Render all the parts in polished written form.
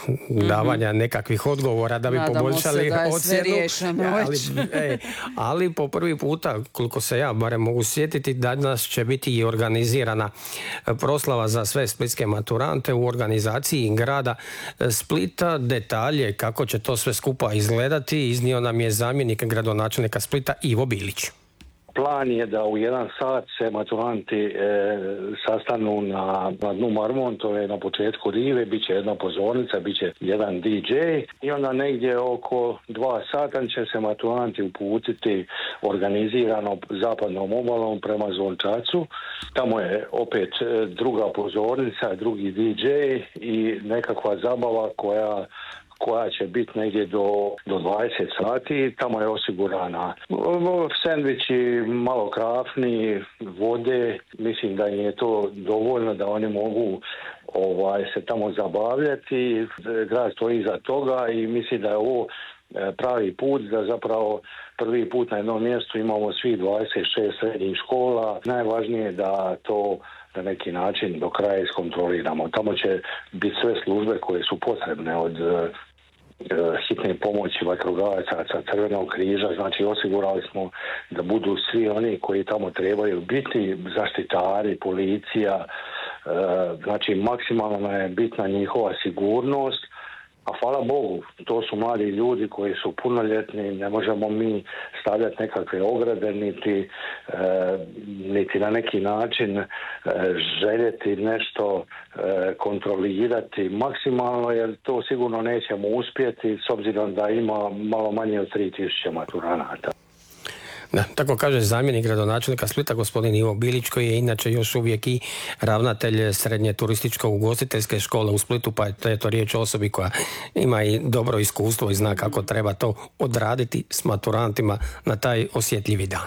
davanja nekakvih odgovora da bi poboljšali ocjenu. Ali po prvi puta, koliko se ja barem mogu sjetiti, danas će biti i organizirana proslava za sve splitske maturante u organizaciji grada Splita. Detalje kako će to sve skupa izgledati iznio nam je zamjenik gradonačelnika Splita Ivo Bilić. Plan je da u 1 sat se maturanti sastanu na dnu Marmontove na početku rive, bit će jedna pozornica, bit će jedan DJ i onda negdje oko 2 sata će se maturanti uputiti organizirano zapadnom obalom prema Zvončacu. Tamo je opet druga pozornica, drugi DJ i nekakva zabava koja će biti negdje do 20 sati. Tamo je osigurana sendviči, malo krafni, vode. Mislim da im je to dovoljno da oni mogu se tamo zabavljati. Grad stoji iza toga i mislim da je ovo pravi put, da zapravo prvi put na jednom mjestu imamo svih 26 srednjih škola. Najvažnije je da to na neki način do kraja iskontroliramo. Tamo će biti sve službe koje su potrebne od hitne pomoći, vatrogasaca, Crvenog križa, znači osigurali smo da budu svi oni koji tamo trebaju biti, zaštitari, policija, znači maksimalno je bitna njihova sigurnost, a hvala Bogu, to su mladi ljudi koji su punoljetni, ne možemo mi stavljati nekakve ograde, niti na neki način željeti nešto kontrolirati maksimalno, jer to sigurno nećemo uspjeti s obzirom da ima malo manje od 3000 maturanata. Da, tako kaže zamjenik gradonačelnika Splita gospodin Ivo Bilić, koji je inače još uvijek i ravnatelj srednje turističko-ugostiteljske škole u Splitu, pa je to riječ o osobi koja ima i dobro iskustvo i zna kako treba to odraditi s maturantima na taj osjetljivi dan.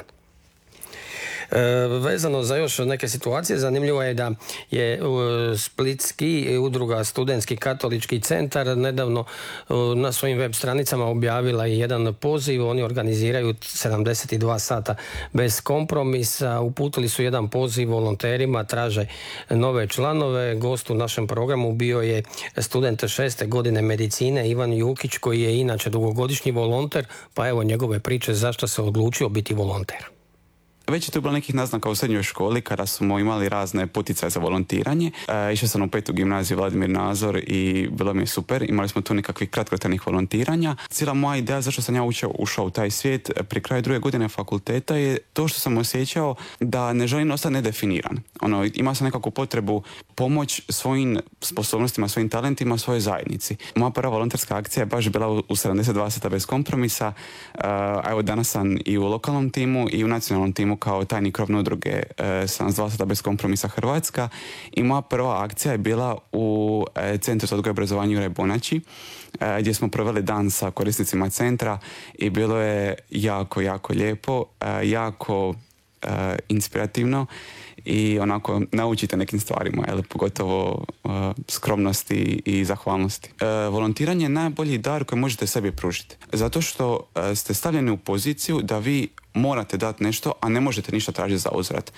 Vezano za još neke situacije, zanimljivo je da je Splitski udruga Studentski katolički centar nedavno na svojim web stranicama objavila i jedan poziv. Oni organiziraju 72 sata bez kompromisa. Uputili su jedan poziv volonterima, traže nove članove. Gost u našem programu bio je student 6. godine medicine Ivan Jukić, koji je inače dugogodišnji volonter, pa evo njegove priče zašto se odlučio biti volonter. Već je tu bilo nekih naznaka u srednjoj školi kada smo imali razne poticaje za volontiranje. Išao sam u 5. gimnaziju Vladimir Nazor i bilo mi je super. Imali smo tu nekakvih kratkotrajnih volontiranja. Cijela moja ideja zašto sam ja ušao u taj svijet pri kraju 2. godine fakulteta je to što sam osjećao da ne želim ostati nedefiniran. Imao sam nekakvu potrebu pomoć svojim sposobnostima, svojim talentima, svojoj zajednici. Moja prva volonterska akcija je baš bila u 72 sata bez kompromisa. Evo danas sam i u lokalnom timu i u nacionalnom timu kao tajnik krovne udruge 72 sata bez kompromisa Hrvatska i moja prva akcija je bila u Centru za odgoj i obrazovanje Juraj Bonači gdje smo proveli dan sa korisnicima centra i bilo je jako, jako lijepo, jako inspirativno i onako naučite nekim stvarima, pogotovo skromnosti i zahvalnosti. Volontiranje je najbolji dar koji možete sebi pružiti. Zato što ste stavljeni u poziciju da vi morate dati nešto, a ne možete ništa tražiti za uzvrat.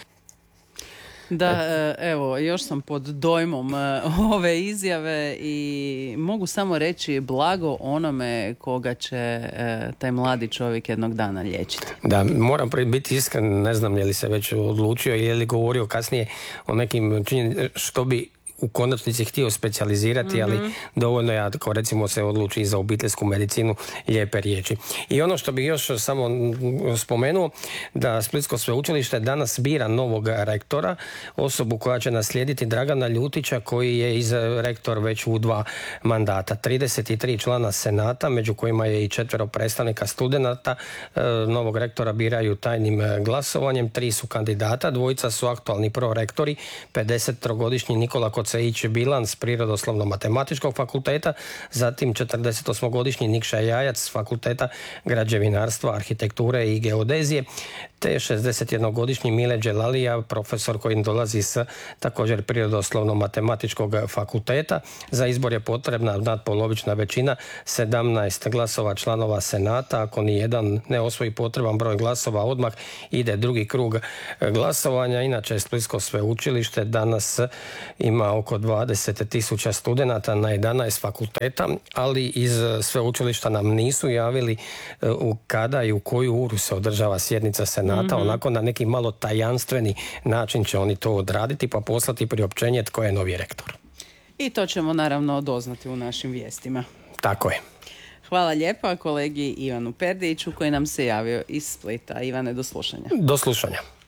Da, evo, još sam pod dojmom ove izjave i mogu samo reći blago onome koga će taj mladi čovjek jednog dana liječiti. Da, moram biti iskren, ne znam je li se već odlučio ili je li govorio kasnije o nekim što bi u konačnici htio specijalizirati, ali dovoljno je ako recimo se odluči za obiteljsku medicinu, lijepe riječi. I ono što bih još samo spomenuo, da Splitsko sveučilište danas bira novog rektora, osobu koja će naslijediti Dragana Ljutića, koji je rektor već u 2 mandata. 33 člana senata, među kojima je i 4 predstavnika studenata, novog rektora biraju tajnim glasovanjem. 3 su kandidata, 2 su aktualni prorektori, 53-godišnji Nikola Kocejić Bilan s Prirodoslovno-matematičkog fakulteta, zatim 48-godišnji Nikša Jajac s Fakulteta građevinarstva, arhitekture i geodezije, te 61-godišnji Mile Đelalija, profesor koji dolazi s također prirodoslovno-matematičkog fakulteta. Za izbor je potrebna nadpolovična većina, 17 glasova članova Senata. Ako nijedan ne osvoji potreban broj glasova, odmah ide drugi krug glasovanja. Inače, Splitsko sveučilište danas ima oko 20.000 studenata na 11 fakulteta, ali iz sveučilišta nam nisu javili kada i u koju uru se održava sjednica Senata. Onako na neki malo tajanstveni način će oni to odraditi, pa poslati priopćenje tko je novi rektor. I to ćemo naravno doznati u našim vijestima. Tako je. Hvala lijepa kolegi Ivanu Perdiću koji nam se javio iz Splita. Ivane, do slušanja. Do slušanja.